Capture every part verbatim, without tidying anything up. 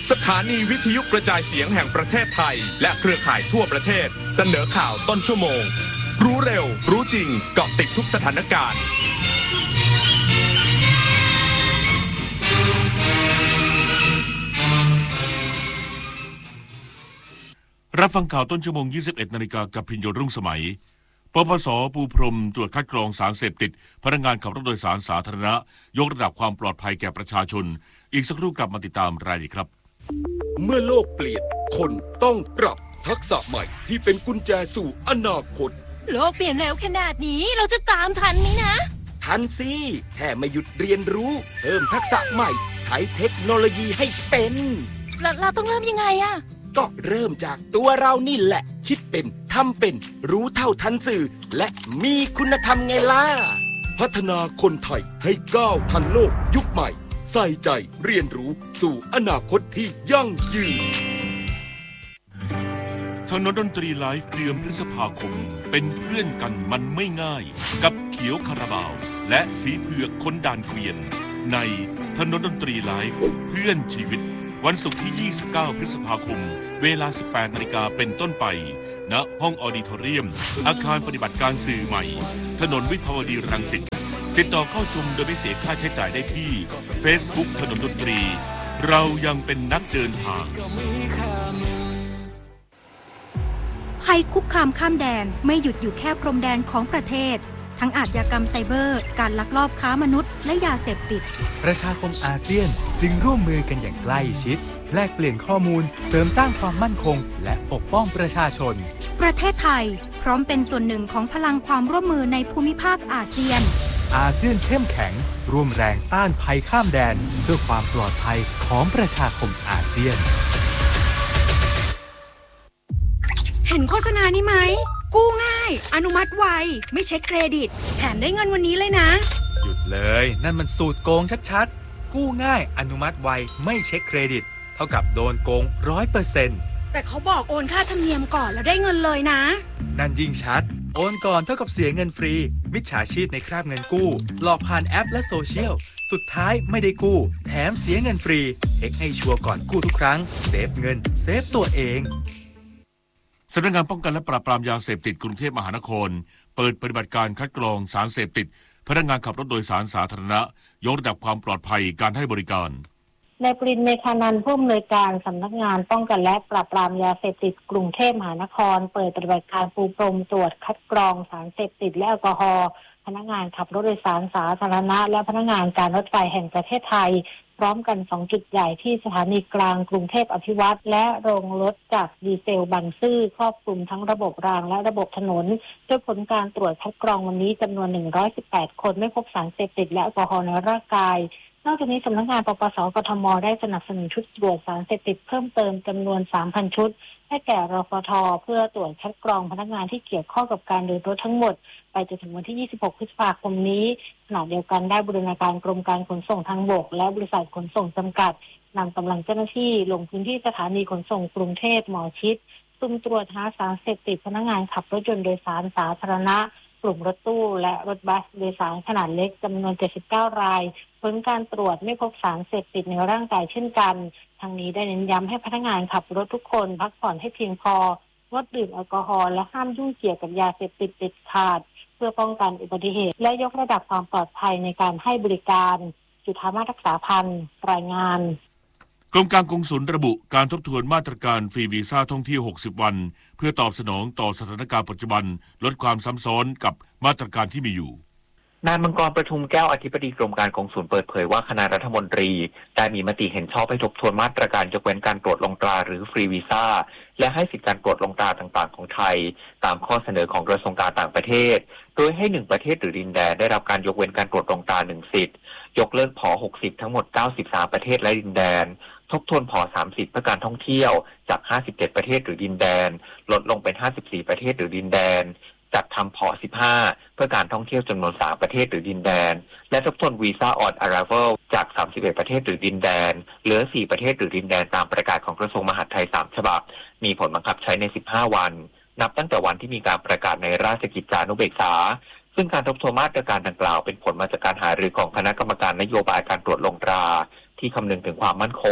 สถานีวิทยุกระจายเสียงแห่งประเทศไทยและเครือข่ายทั่วประเทศเสนอข่าวต้นชั่วโมงรู้เร็วรู้จริงเกาะติดทุกสถานการณ์รับฟังข่าวต้นชั่วโมง ยี่สิบเอ็ดนาฬิกา กับพิญโยรุ่งสมัยปปส.ปูพรมตรวจคัดกรองสารเสพติดพนักงานขับรถโดยสารสาธารณะยกระดับความปลอดภัยแก่ประชาชนอีกสักครู่กลับมาติดตามรายละเอียดครับเมื่อโลกเปลี่ยนคนต้องปรับทักษะใหม่ที่เป็นกุญแจสู่อนาคตโลกเปลี่ยนเร็วขนาดนี้เราจะตามทันไหมนะทันสิแค่ไม่หยุดเรียนรู้เพิ่มทักษะใหม่ใช้เทคโนโลยีให้เป็นเราเราต้องเริ่มยังไงอะก็เริ่มจากตัวเรานี่แหละคิดเป็นทำเป็นรู้เท่าทันสื่อและมีคุณธรรมไงล่ะพัฒนาคนไทยให้ก้าวทันโลกยุคใหม่ใส่ใจเรียนรู้สู่อนาคตที่ยั่งยืนถนนดนตรีไลฟ์เดือนพฤษภาคมเป็นเพื่อนกันมันไม่ง่ายกับเขียวคาราบาวและสีเผือกคนด่านเกวียนในถนนดนตรีไลฟ์เพื่อนชีวิตวันศุกร์ที่ยี่สิบเก้าพฤษภาคมเวลา สิบแปดนาฬิกา เป็นต้นไปณห้องออดิทอเรียมอาคารปฏิบัติการสื่อใหม่ถนนวิภาวดีรังสิตติดต่อเข้าชมโดยไม่เสียค่าใช้จ่ายได้ที่ Facebook ถนนดนตรีเรายังเป็นนักเดินทางภัยคุกคามข้ามแดนไม่หยุดอยู่แค่พรมแดนของประเทศทั้งอาชญากรรมไซเบอร์การลักลอบค้ามนุษย์และยาเสพติดประชาคมอาเซียนจึงร่วมมือกันอย่างใกล้ชิดแลกเปลี่ยนข้อมูลเสริมสร้างความมั่นคงและปกป้องประชาชนประเทศไทยพร้อมเป็นส่วนหนึ่งของพลังความร่วมมือในภูมิภาคอาเซียนอาเซียนเข้มแข็งร่วมแรงต้านภัยข้ามแดนเพื่อความปลอดภัยของประชาคมอาเซียนเห็นโฆษณานี้ไหมกู้ง่ายอนุมัติไวไม่เช็คเครดิตแถมได้เงินวันนี้เลยนะหยุดเลยนั่นมันสูตรโกงชัดๆกู้ง่ายอนุมัติไวไม่เช็คเครดิตเท่ากับโดนโกง ร้อยเปอร์เซ็นต์แต่เขาบอกโอนค่าธรรมเนียมก่อนแล้วได้เงินเลยนะนั่นยิ่งชัดโอนก่อนเท่ากับเสียเงินฟรีมิจฉาชีพในคราบเงินกู้หลอกผ่านแอปและโซเชียลสุดท้ายไม่ได้กู้แถมเสียเงินฟรีเช็คให้ชัวร์ก่อนกู้ทุกครั้งเซฟเงินเซฟตัวเองสำนักงานป้องกันและปราบปรามยาเสพติดกรุงเทพมหานครเปิดปฏิบัติการคัดกรองสารเสพติดพนักงานขับรถโดยสารสาธารณะยกระดับความปลอดภัยการให้บริการนายปริน เมฆานันท์ผู้อำนวยการสำนักงานป้องกันและปราบปรามยาเสพติดกรุงเทพมหานครเปิดปฏิบัติการปูพรมตรวจคัดกรองสารเสพติดและแอลกอฮอล์พนักงานขับรถโดยสารสาธารณะและพนักงานการรถไฟแห่งประเทศไทยพร้อมกันสองจุดใหญ่ที่สถานีกลางกรุงเทพอภิวัตรและโรงรถจากดีเซลบางซื่อครอบคลุมทั้งระบบรางและระบบถนนด้วยผลการตรวจคัดกรองวันนี้จำนวนหนึ่งร้อยสิบแปดคนไม่พบสารเสพติดและแอลกอฮอล์ในร่างกายนอกจากนี้สำนักงานปปส.กทม.ได้สนับสนุนชุดตรวจสารเสพติดเพิ่มเติมจำนวน สามพัน ชุดให้แก่รฟท.เพื่อตรวจคัดกรองพนักงานที่เกี่ยวข้องกับการเดินรถทั้งหมดไปจนถึงวันที่ยี่สิบหกพฤษภาคมนี้ขณะเดียวกันได้บูรณาการกรมการขนส่งทางบกและบริษัทขนส่งจำกัดนำกำลังเจ้าหน้าที่ลงพื้นที่สถานีขนส่งกรุงเทพหมอชิดซุ่มตรวจหาสารเสพติดพนักงานขับรถยนต์โดยสารสาธารณะกลุ่มรถตู้และรถบัสโดยสารขนาดเล็กจำนวนเจ็ดสิบเก้ารายผลการตรวจไม่พบสารเสพติดในร่างกายเช่นกันทางนี้ได้เน้นย้ำให้พนักงานขับรถทุกคนพักผ่อนให้เพียงพองดดื่มแอลกอฮอล์และห้ามยุ่งเกี่ยวกับยาเสพติดเด็ดขาดเพื่อป้องกันอุบัติเหตุและยกระดับความปลอดภัยในการให้บริการจุฑามาศรักษาพันธ์รายงานกรมการกงสุลระบุการทบทวนมาตรการฟรีวีซ่าท่องเที่ยวหกสิบวันเพื่อตอบสนองต่อสถานการณ์ปัจจุบันลดความซ้ำซ้อนกับมาตรการที่มีอยู่นายมังกรประทุมแก้วอธิบดีกรมการกงสุลเปิดเผยว่าคณะรัฐมนตรีได้มีมติเห็นชอบให้ทบทวนมาตรการยกเว้นการตรวจลงตราหรือฟรีวีซ่าและให้สิทธิการตรวจลงตราต่างๆของไทยตามข้อเสนอของกระทรวงการต่างประเทศโดยให้หนึ่งประเทศหรือดินแดนได้รับการยกเว้นการตรวจลงตราหนึ่งสิทธิ์ยกเลิกผอหกสิบทั้งหมดเก้าสิบสามประเทศและดินแดนทบทวนผอสามสิบเพื่อการท่องเที่ยวจากห้าสิบเจ็ดประเทศหรือดินแดนลดลงเป็นห้าสิบสี่ประเทศหรือดินแดนจัดทำผอสิบห้าเพื่อการท่องเที่ยวจำนวนสามประเทศหรือดินแดนและทบทวนวีซ่าออนอาราเวลจากสามสิบเอ็ดประเทศหรือดินแดนเหลือสี่ประเทศหรือดินแดนตามประกาศของกระทรวงมหาดไทยสามฉบับมีผลบังคับใช้ในสิบห้าวันนับตั้งแต่วันที่มีการประกาศในราชกิจจานุเบกษาซึ่งการทบทวนมาตรการดังกล่าวเป็นผลมาจากการหารือของคณะกรรมการนโยบายการตรวจลงตราที่คำนึงถึงความมั่นคง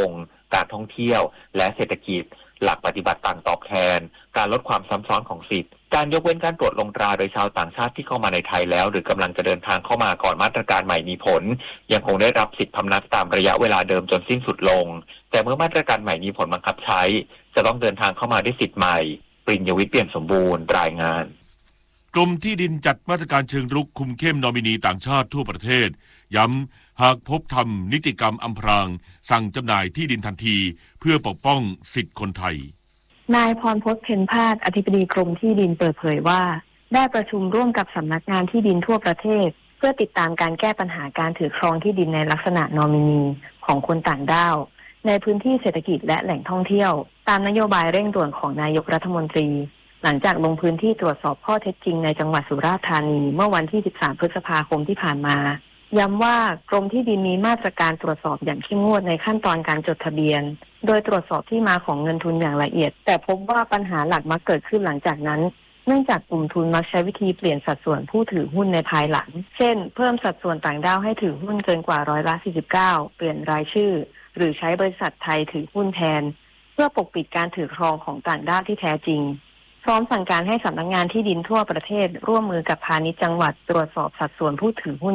การท่องเที่ยวและเศรษฐกิจหลักปฏิบัติต่างตอบแทนการลดความซ้ำซ้อนของสิทธิการยกเว้นการตรวจลงตราโดยชาวต่างชาติที่เข้ามาในไทยแล้วหรือกำลังจะเดินทางเข้ามาก่อนมาตรการใหม่มีผลยังคงได้รับสิทธิพำนักตามระยะเวลาเดิมจนสิ้นสุดลงแต่เมื่อมาตรการใหม่มีผลบังคับใช้จะต้องเดินทางเข้ามาด้วยสิทธิ์ใหม่ปริญญวิทย์เปี่ยมสมบูรณ์รายงานกรมที่ดินจัดมาตรการเชิงรุกคุมเข้มนอมินีต่างชาติทั่วประเทศย้ำหากพบทำนิติกรรมอำพรางสั่งจำหน่ายที่ดินทันทีเพื่อปกป้องสิทธิคนไทยนายพรพจน์เพ็ญพาสอธิบดีกรมที่ดินเปิดเผยว่าได้ประชุมร่วมกับสำนักงานที่ดินทั่วประเทศเพื่อติดตามการแก้ปัญหาการถือครองที่ดินในลักษณะนอมินีของคนต่างด้าวในพื้นที่เศรษฐกิจและแหล่งท่องเที่ยวตามนโยบายเร่งด่วนของนายกรัฐมนตรีหลังจากลงพื้นที่ตรวจสอบข้อเท็จจริงในจังหวัดสุราษฎร์ธานีเมื่อวันที่สิบสามพฤษภาคมที่ผ่านมาย้ำว่ากรมที่ดินมีมาตรการตรวจสอบอย่างเข้มงวดในขั้นตอนการจดทะเบียนโดยตรวจสอบที่มาของเงินทุนอย่างละเอียดแต่พบว่าปัญหาหลักมักเกิดขึ้นหลังจากนั้นเนื่องจากกลุ่มทุนมักใช้วิธีเปลี่ยนสัดส่วนผู้ถือหุ้นในภายหลังเช่นเพิ่มสัดส่วนต่างด้าวให้ถือหุ้นเกินกว่าร้อยละสี่สิบเก้าเปลี่ยนรายชื่อหรือใช้บริษัทไทยถือหุ้นแทนเพื่อปกปิดการถือครองของต่างด้าวที่แท้จริงพร้อมสั่งการให้สำนักงานที่ดินทั่วประเทศร่วมมือกับพาณิชย์จังหวัดตรวจสอบสัดส่วนผู้ถือหุ้น